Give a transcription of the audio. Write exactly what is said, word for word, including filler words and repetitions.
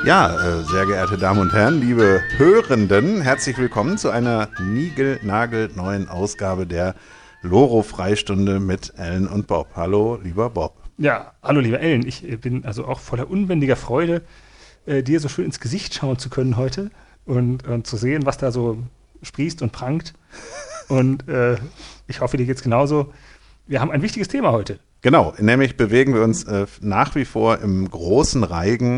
Ja, äh, sehr geehrte Damen und Herren, liebe Hörenden, herzlich willkommen zu einer niegelnagelneuen Ausgabe der Loro-Freistunde mit Ellen und Bob. Hallo, lieber Bob. Ja, hallo, lieber Ellen. Ich bin also auch voller unbändiger Freude, äh, dir so schön ins Gesicht schauen zu können heute und, und zu sehen, was da so sprießt und prangt. Und äh, ich hoffe, dir geht's genauso. Wir haben ein wichtiges Thema heute. Genau, nämlich bewegen wir uns äh, nach wie vor im großen Reigen